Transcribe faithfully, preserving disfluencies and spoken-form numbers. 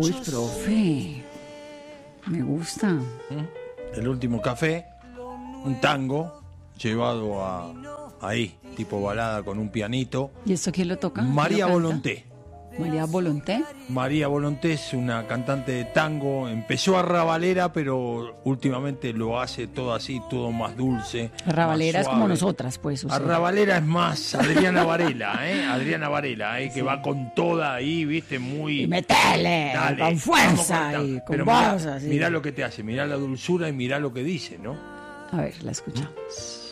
Uy, profe, me gusta. El último café, un tango llevado a ahí, tipo balada con un pianito. ¿Y esto quién lo toca? María ¿Quién lo canta? Volonté. María Volonté. María Volonté es una cantante de tango, empezó a rabalera, pero últimamente lo hace todo así, todo más dulce. Rabalera más es como suave. nosotras, pues. O sea. Rabalera es más Adriana Varela, ¿eh? Adriana Varela, ¿eh? Que sí. Va con toda ahí, viste, muy... Y metele, Dale, con fuerza con y con pero voz mirá, así. mirá lo que te hace, mirá la dulzura y mirá lo que dice, ¿no? A ver, la escuchamos.